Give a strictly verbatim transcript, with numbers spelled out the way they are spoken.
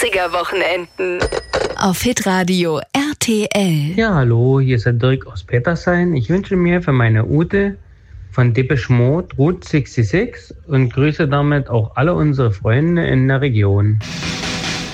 achtziger-Wochenenden. Auf Hitradio R T L. Ja, hallo, hier ist der Dirk aus Petersheim. Ich wünsche mir für meine Ute von Depeche Mode Route sechsundsechzig und grüße damit auch alle unsere Freunde in der Region.